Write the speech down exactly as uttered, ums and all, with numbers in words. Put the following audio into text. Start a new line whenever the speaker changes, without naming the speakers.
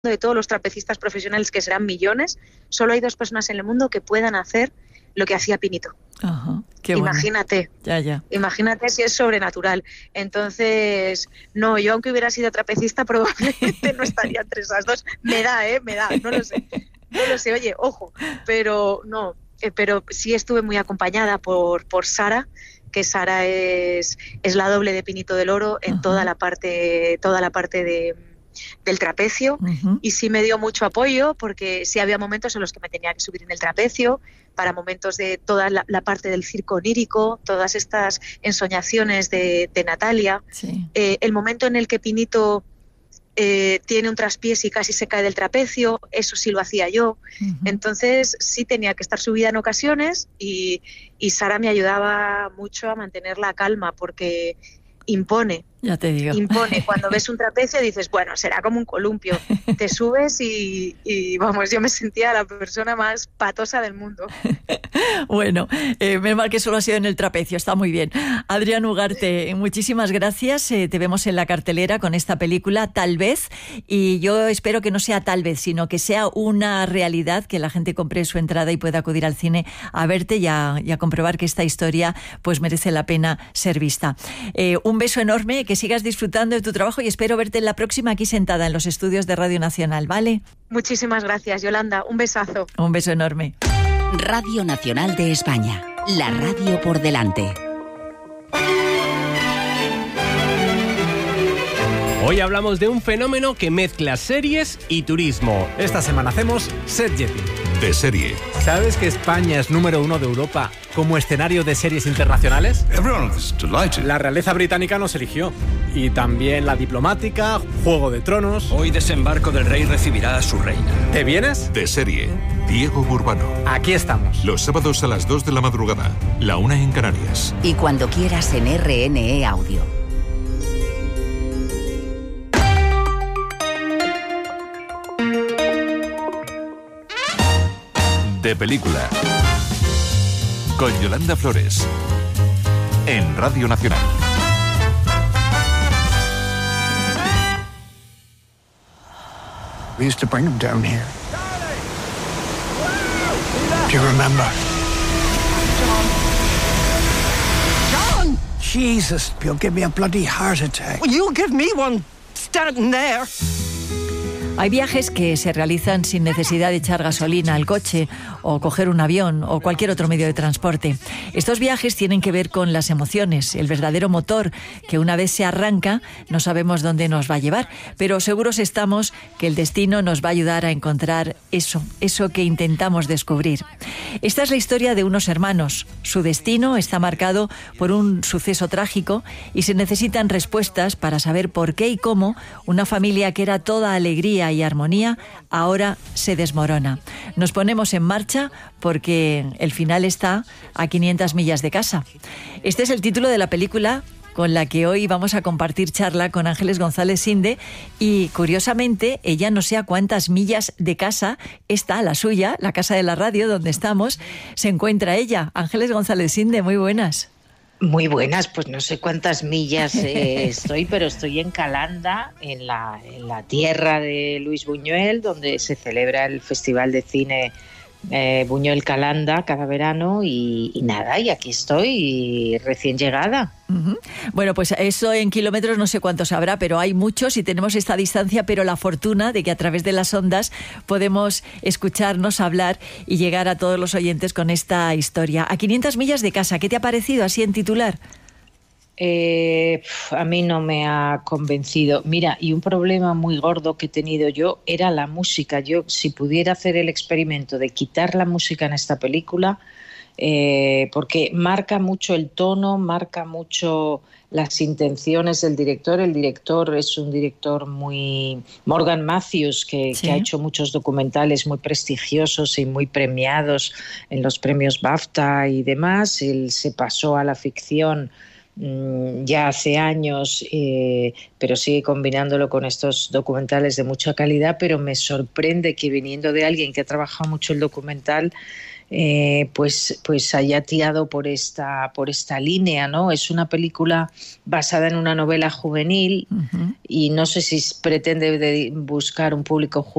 de todos los trapecistas profesionales, que serán millones, solo hay dos personas en el mundo que puedan hacer lo que hacía Pinito.
Ajá, qué
imagínate,
bueno. ya, ya.
imagínate si es sobrenatural. Entonces, no, yo aunque hubiera sido trapecista probablemente no estaría entre esas dos. Me da, ¿eh? Me da, no lo sé. No lo sé, oye, ojo, pero no, eh, pero sí estuve muy acompañada por, por Sara, que Sara es, es la doble de Pinito del Oro en uh-huh. toda la parte, toda la parte de... del trapecio, uh-huh. y sí me dio mucho apoyo, porque sí había momentos en los que me tenía que subir en el trapecio, para momentos de toda la, la parte del circo onírico, todas estas ensoñaciones de, de Natalia,
sí.
eh, el momento en el que Pinito eh, tiene un traspiés y casi se cae del trapecio, eso sí lo hacía yo, uh-huh. entonces sí tenía que estar subida en ocasiones, y, y Sara me ayudaba mucho a mantener la calma, porque impone.
Ya te digo.
Impone. Cuando ves un trapecio dices, bueno, será como un columpio. Te subes y, y vamos, yo me sentía la persona más patosa del mundo.
Bueno, eh, menos mal que solo ha sido en el trapecio, está muy bien. Adrián Ugarte, muchísimas gracias. Eh, te vemos en la cartelera con esta película, Tal vez, y yo espero que no sea tal vez, sino que sea una realidad, que la gente compre su entrada y pueda acudir al cine a verte y a, y a comprobar que esta historia pues merece la pena ser vista. Eh, un beso enorme, que sigas disfrutando de tu trabajo y espero verte en la próxima aquí sentada en los estudios de Radio Nacional, ¿vale?
Muchísimas gracias, Yolanda. Un besazo.
Un beso enorme.
Radio Nacional de España, la radio por delante.
Hoy hablamos de un fenómeno que mezcla series y turismo.
Esta semana hacemos Set Jetting.
De serie.
¿Sabes que España es número uno de Europa como escenario de series internacionales?
Everyone is delighted.
La realeza británica nos eligió. Y también la diplomática, Juego de Tronos.
Hoy desembarco del rey recibirá a su reina.
¿Te vienes?
De serie. Diego Burbano.
Aquí estamos.
Los sábados a las dos de la madrugada. La una en Canarias.
Y cuando quieras en R N E Audio.
De película. Con Yolanda Flores. En Radio Nacional.
We used to bring them down here. Do you remember?
John! John!
Jesus, you'll give me a bloody heart attack.
Well, you'll give me one standing there.
Hay viajes que se realizan sin necesidad de echar gasolina al coche o coger un avión o cualquier otro medio de transporte. Estos viajes tienen que ver con las emociones, el verdadero motor que una vez se arranca no sabemos dónde nos va a llevar, pero seguros estamos que el destino nos va a ayudar a encontrar eso, eso que intentamos descubrir. Esta es la historia de unos hermanos. Su destino está marcado por un suceso trágico y se necesitan respuestas para saber por qué y cómo una familia que era toda alegría y armonía ahora se desmorona. Nos ponemos en marcha porque el final está a quinientas millas de casa. Este es el título de la película con la que hoy vamos a compartir charla con Ángeles González Sinde, y curiosamente ella no sé a cuántas millas de casa está la suya, la casa de la radio donde estamos, se encuentra ella. Ángeles González Sinde, muy buenas.
Muy buenas, pues no sé cuántas millas eh, estoy, pero estoy en Calanda, en la, en la tierra de Luis Buñuel, donde se celebra el Festival de Cine eh, Buñuel Calanda cada verano, y, y nada, y aquí estoy recién llegada.
Uh-huh. Bueno, pues eso en kilómetros no sé cuántos habrá, pero hay muchos y tenemos esta distancia, pero la fortuna de que a través de las ondas podemos escucharnos hablar y llegar a todos los oyentes con esta historia. A quinientas millas de casa, ¿qué te ha parecido así en titular?
Eh, a mí no me ha convencido. Mira, y un problema muy gordo que he tenido yo era la música. Yo, si pudiera hacer el experimento de quitar la música en esta película, eh, porque marca mucho el tono, marca mucho las intenciones del director. El director es un director muy... Morgan Matthews, que, ¿sí?, que ha hecho muchos documentales muy prestigiosos y muy premiados en los premios BAFTA y demás. Él se pasó a la ficción mmm, ya hace años, eh, pero sigue combinándolo con estos documentales de mucha calidad, pero me sorprende que viniendo de alguien que ha trabajado mucho el documental, Eh, pues, pues haya tirado por esta, por esta línea, ¿no? Es una película basada en una novela juvenil uh-huh. y no sé si pretende de buscar un público juvenil